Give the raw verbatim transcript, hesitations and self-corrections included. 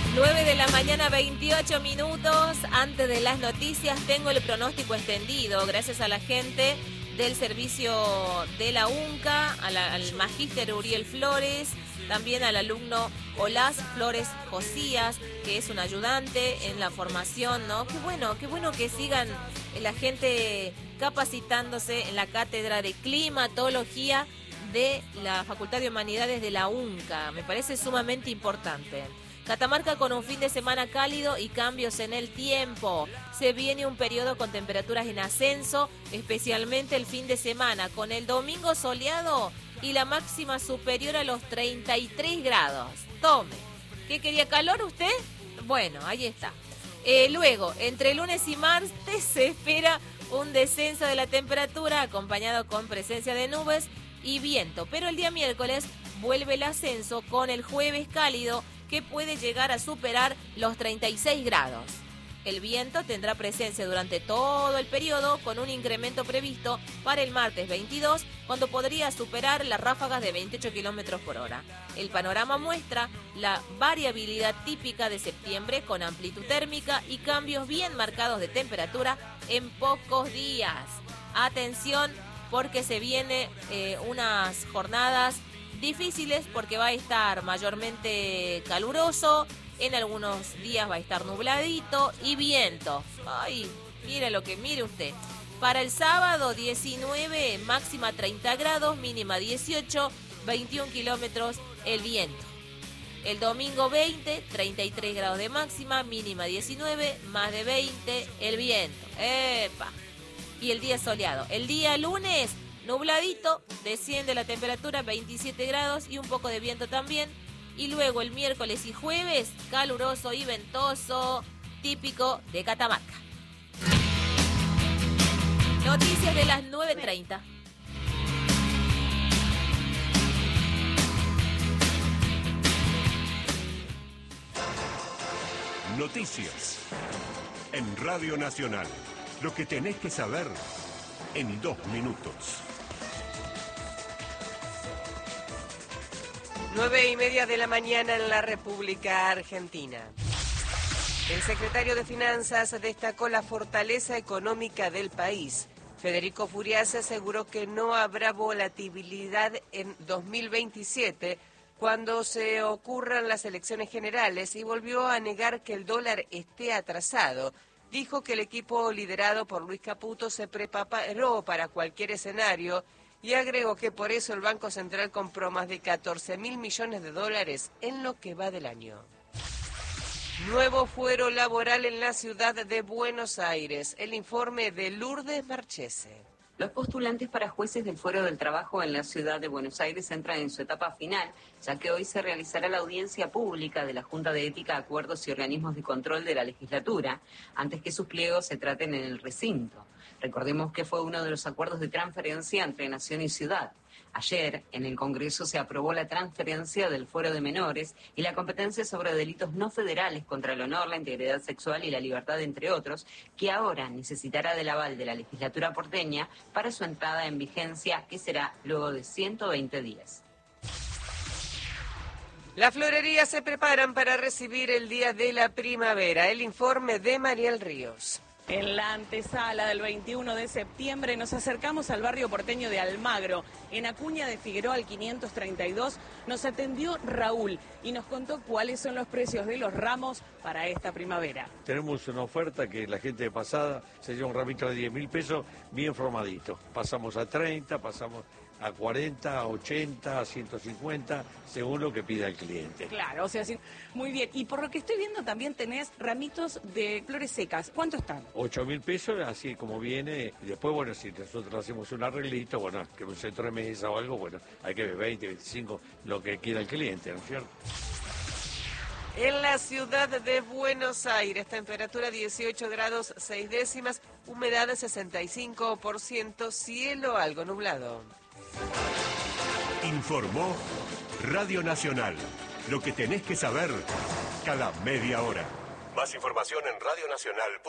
nueve de la mañana, veintiocho minutos. Antes de las noticias tengo el pronóstico extendido gracias a la gente del servicio de la UNCA, a la, al magíster Uriel Flores, también al alumno Olaz Flores Josías, que es un ayudante en la formación, ¿no? Qué bueno, qué bueno que sigan la gente capacitándose en la cátedra de climatología de la Facultad de Humanidades de la UNCA. Me parece sumamente importante. Catamarca con un fin de semana cálido y cambios en el tiempo. Se viene un periodo con temperaturas en ascenso, especialmente el fin de semana, con el domingo soleado y la máxima superior a los treinta y tres grados. Tome. ¿Qué quería, calor usted? Bueno, ahí está. Eh, luego, entre lunes y martes se espera un descenso de la temperatura acompañado con presencia de nubes y viento. Pero el día miércoles vuelve el ascenso con el jueves cálido, que puede llegar a superar los treinta y seis grados. El viento tendrá presencia durante todo el periodo, con un incremento previsto para el martes veintidós, cuando podría superar las ráfagas de veintiocho kilómetros por hora. El panorama muestra la variabilidad típica de septiembre, con amplitud térmica y cambios bien marcados de temperatura en pocos días. Atención, porque se vienen eh, unas jornadas difíciles, porque va a estar mayormente caluroso, en algunos días va a estar nubladito y viento. Ay, mire lo que mire usted. Para el sábado diecinueve, máxima treinta grados, mínima dieciocho, veintiún kilómetros el viento. El domingo veinte, treinta y tres grados de máxima, mínima diecinueve, más de veinte el viento. ¡Epa! Y el día soleado. El día lunes, nubladito, desciende la temperatura, veintisiete grados y un poco de viento también. Y luego el miércoles y jueves, caluroso y ventoso, típico de Catamarca. Noticias de las nueve treinta. Noticias en Radio Nacional. Lo que tenés que saber en dos minutos. Nueve y media de la mañana en la República Argentina. El secretario de Finanzas destacó la fortaleza económica del país. Federico Furiase aseguró que no habrá volatilidad en dos mil veintisiete cuando se ocurran las elecciones generales y volvió a negar que el dólar esté atrasado. Dijo que el equipo liderado por Luis Caputo se preparó para cualquier escenario y agregó que por eso el Banco Central compró más de catorce mil millones de dólares en lo que va del año. Nuevo fuero laboral en la ciudad de Buenos Aires. El informe de Lourdes Marchese. Los postulantes para jueces del Fuero del Trabajo en la ciudad de Buenos Aires entran en su etapa final, ya que hoy se realizará la audiencia pública de la Junta de Ética, Acuerdos y Organismos de Control de la Legislatura, antes que sus pliegos se traten en el recinto. Recordemos que fue uno de los acuerdos de transferencia entre Nación y Ciudad. Ayer, en el Congreso, se aprobó la transferencia del fuero de menores y la competencia sobre delitos no federales contra el honor, la integridad sexual y la libertad, entre otros, que ahora necesitará del aval de la legislatura porteña para su entrada en vigencia, que será luego de ciento veinte días. Las florerías se preparan para recibir el Día de la Primavera. El informe de Mariel Ríos. En la antesala del veintiuno de septiembre nos acercamos al barrio porteño de Almagro. En Acuña de Figueroa al quinientos treinta y dos nos atendió Raúl y nos contó cuáles son los precios de los ramos para esta primavera. Tenemos una oferta que la gente de pasada se lleva un ramito de diez mil pesos bien formadito. Pasamos a treinta, pasamos a cuarenta, a ochenta, a ciento cincuenta, según lo que pida el cliente. Claro, o sea, sí, muy bien. Y por lo que estoy viendo también tenés ramitos de flores secas. ¿Cuánto están? ocho mil pesos, así como viene. Y después, bueno, si nosotros hacemos un arreglito, bueno, que un centro de mesa o algo, bueno, hay que ver veinte, veinticinco, lo que quiera el cliente, ¿no es cierto? En la ciudad de Buenos Aires, temperatura dieciocho grados seis décimas, humedad de sesenta y cinco por ciento, cielo algo nublado. Informó Radio Nacional. Lo que tenés que saber cada media hora. Más información en radionacional punto com.